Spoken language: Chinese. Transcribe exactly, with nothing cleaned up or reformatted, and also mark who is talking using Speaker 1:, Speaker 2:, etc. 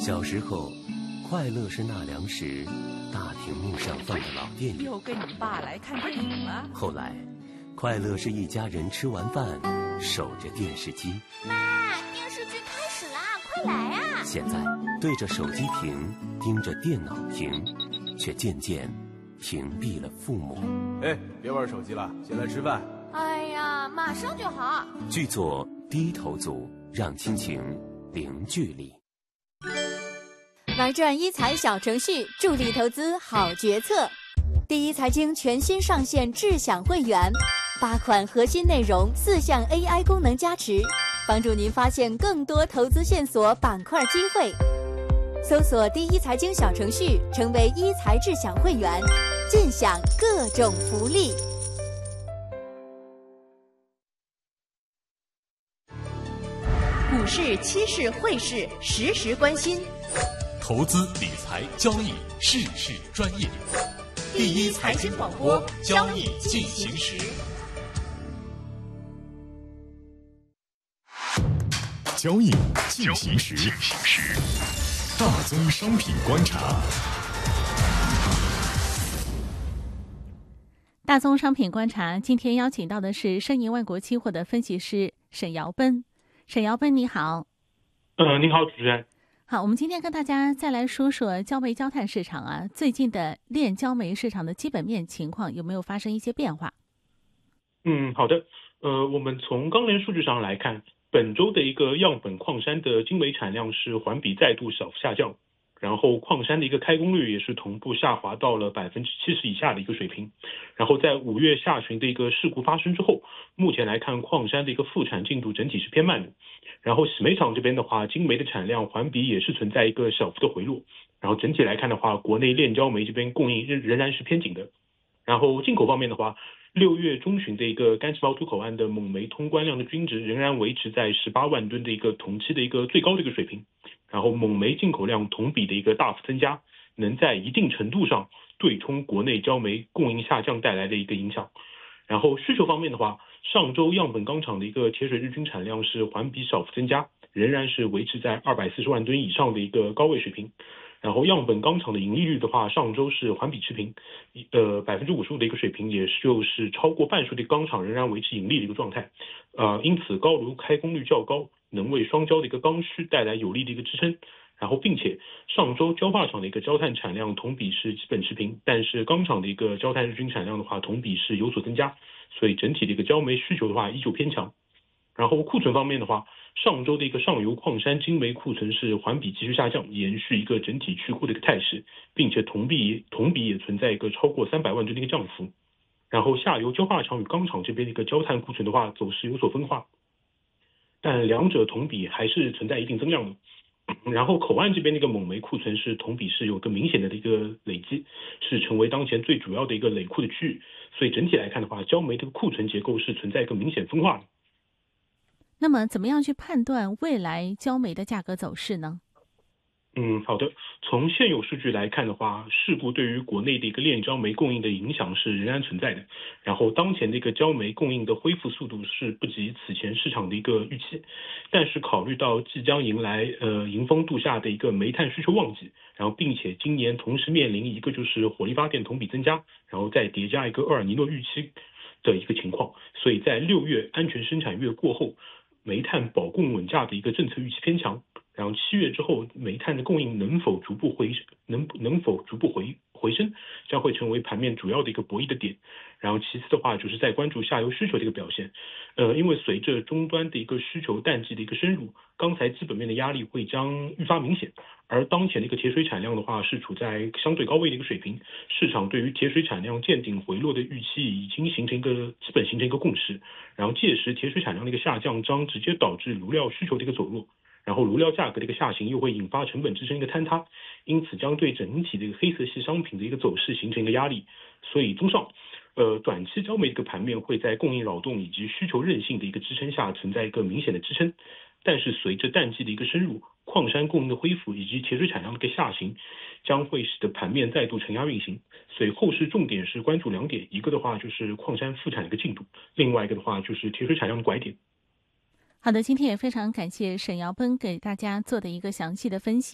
Speaker 1: 小时候，快乐是纳凉时大屏幕上放的老电影。
Speaker 2: 又跟你爸来看电影了。
Speaker 1: 后来，快乐是一家人吃完饭守着电视机。
Speaker 3: 妈，电视剧开始啦，快来啊！
Speaker 1: 现在对着手机屏，盯着电脑屏，却渐渐屏蔽了父母。
Speaker 4: 哎，别玩手机了，先来吃饭。
Speaker 3: 哎呀，马上就好。
Speaker 1: 剧作低头族，让亲情零距离。
Speaker 5: 玩转一财小程序，助力投资好决策。第一财经全新上线智享会员，八款核心内容，四项 A I 功能加持，帮助您发现更多投资线索、板块机会。搜索第一财经小程序，成为一财智享会员，尽享各种福利。
Speaker 6: 股市、期市、汇市，时时关心。
Speaker 7: 投资理财交易，事事专业。第一财经广播，交易进行时。
Speaker 8: 交易进行时，大宗商品观察。
Speaker 9: 大宗商品观察，今天邀请到的是盛银万国期货的分析师沈尧奔。沈尧奔，你好。
Speaker 10: 呃，你好，主持人。
Speaker 9: 好，我们今天跟大家再来说说焦煤焦炭市场啊，最近的炼焦煤市场的基本面情况有没有发生一些变化？
Speaker 10: 嗯，好的。呃，我们从钢联数据上来看，本周的一个样本矿山的精煤产量是环比再度小幅下降，然后矿山的一个开工率也是同步下滑到了百分之七十以下的一个水平。然后在五月下旬的一个事故发生之后，目前来看矿山的一个复产进度整体是偏慢的。然后洗煤厂这边的话，精煤的产量环比也是存在一个小幅的回落。然后整体来看的话，国内炼焦煤这边供应仍仍然是偏紧的。然后进口方面的话，六月中旬的一个干式包出口岸的锰煤通关量的均值仍然维持在十八万吨的一个同期的一个最高的一个水平。然后锰煤进口量同比的一个大幅增加，能在一定程度上对冲国内焦煤供应下降带来的一个影响。然后需求方面的话，上周样本钢厂的一个铁水日均产量是环比小幅增加，仍然是维持在二百四十万吨以上的一个高位水平。然后样本钢厂的盈利率的话，上周是环比持平，呃百分之五十五的一个水平，也就是超过半数的钢厂仍然维持盈利的一个状态。呃，因此高炉开工率较高，能为双焦的一个刚需带来有力的一个支撑。然后并且上周焦化厂的一个焦炭产量同比是基本持平，但是钢厂的一个焦炭日均产量的话同比是有所增加，所以整体的一个焦煤需求的话依旧偏强。然后库存方面的话，上周的一个上游矿山精煤库存是环比继续下降，延续一个整体去库的一个态势，并且同比同比也存在一个超过三百万吨的一个降幅。然后下游焦化厂与钢厂这边的一个焦炭库存的话走势有所分化，但两者同比还是存在一定增量的。然后口岸这边的一个锰煤库存是同比是有个明显的一个累积，是成为当前最主要的一个累库的区域，所以整体来看的话，焦煤的库存结构是存在一个明显分化的。
Speaker 9: 那么怎么样去判断未来焦煤的价格走势呢？
Speaker 10: 嗯，好的。从现有数据来看的话，事故对于国内的一个炼焦煤供应的影响是仍然存在的。然后当前的一个焦煤供应的恢复速度是不及此前市场的一个预期，但是考虑到即将迎来呃迎峰度夏的一个煤炭需求旺季，然后并且今年同时面临一个就是火力发电同比增加，然后再叠加一个厄尔尼诺预期的一个情况，所以在六月安全生产月过后，煤炭保供稳价的一个政策预期偏强。然后七月之后，煤炭的供应能否逐步回能能否逐步回回升，将会成为盘面主要的一个博弈的点。然后其次的话，就是在关注下游需求的一个表现。呃，因为随着终端的一个需求淡季的一个深入，钢材基本面的压力会将愈发明显。而当前的一个铁水产量的话，是处在相对高位的一个水平，市场对于铁水产量见顶回落的预期已经形成一个基本形成一个共识。然后届时铁水产量的一个下降将直接导致炉料需求的一个走弱。然后炉料价格的一个下行又会引发成本支撑一个坍塌，因此将对整体的一个黑色系商品的一个走势形成一个压力。所以综上，呃，短期焦煤的一个盘面会在供应扰动以及需求韧性的一个支撑下存在一个明显的支撑，但是随着淡季的一个深入，矿山供应的恢复以及铁水产量的一个下行，将会使得盘面再度承压运行。所以后市重点是关注两点，一个的话就是矿山复产的一个进度，另外一个的话就是铁水产量的拐点。
Speaker 9: 好的，今天也非常感谢沈尧奔给大家做的一个详细的分析。